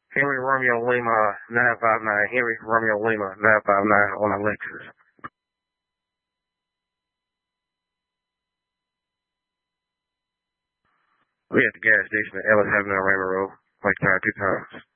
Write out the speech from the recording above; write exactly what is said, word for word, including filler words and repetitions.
Henry Romeo Lima nine five nine. Henry Romeo Lima nine five nine on a Lexus. We at the gas station at Ellis Avenue on Raymond Road. Like time two times.